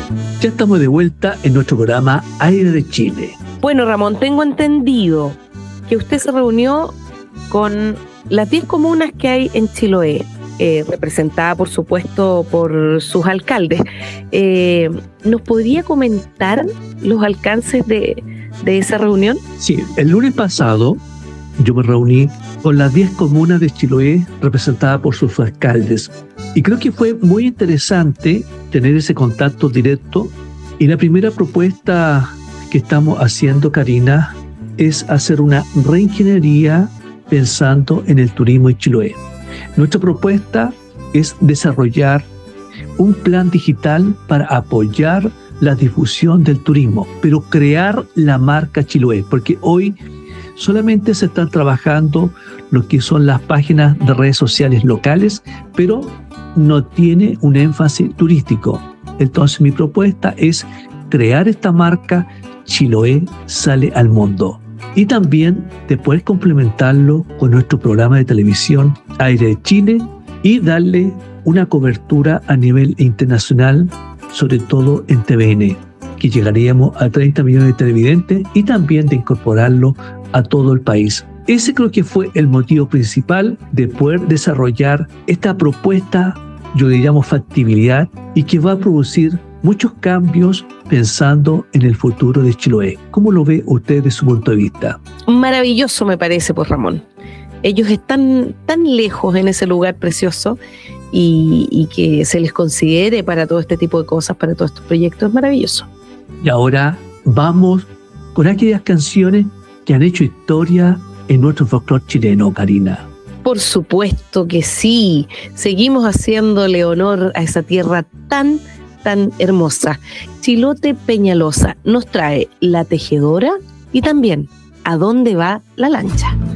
Ya estamos de vuelta en nuestro programa Aire de Chile. Bueno, Ramón, tengo entendido que usted se reunió con las 10 comunas que hay en Chiloé, representada, por supuesto, por sus alcaldes. ¿Nos podría comentar los alcances de esa reunión? Sí, el lunes pasado yo me reuní con las 10 comunas de Chiloé representadas por sus alcaldes. Y creo que fue muy interesante tener ese contacto directo. Y la primera propuesta que estamos haciendo, Karina, es hacer una reingeniería pensando en el turismo en Chiloé. Nuestra propuesta es desarrollar un plan digital para apoyar la difusión del turismo, pero crear la marca Chiloé, porque hoy solamente se están trabajando lo que son las páginas de redes sociales locales, pero no tiene un énfasis turístico. Entonces mi propuesta es crear esta marca Chiloé sale al mundo. Y también después complementarlo con nuestro programa de televisión Aire de Chile y darle una cobertura a nivel internacional, sobre todo en TVN, que llegaríamos a 30 millones de televidentes y también de incorporarlo a todo el país. Ese creo que fue el motivo principal de poder desarrollar esta propuesta, yo le llamo factibilidad, y que va a producir muchos cambios pensando en el futuro de Chiloé. ¿Cómo lo ve usted desde su punto de vista? Maravilloso me parece, pues, Ramón. Ellos están tan lejos en ese lugar precioso y que se les considere para todo este tipo de cosas, para todos estos proyectos, es maravilloso. Y ahora vamos con aquellas canciones que han hecho historia en nuestro folclore chileno, Karina. Por supuesto que sí. Seguimos haciéndole honor a esa tierra tan hermosa. Chilote Peñalosa nos trae La Tejedora y también ¿A dónde va la lancha?